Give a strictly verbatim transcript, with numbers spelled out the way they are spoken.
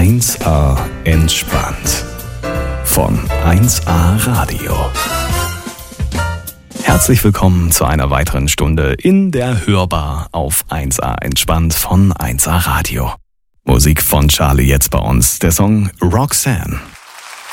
eins A entspannt von eins A Radio. Herzlich willkommen zu einer weiteren Stunde in der Hörbar auf eins A entspannt von eins A Radio. Musik von Charlie jetzt bei uns, der Song Roxanne.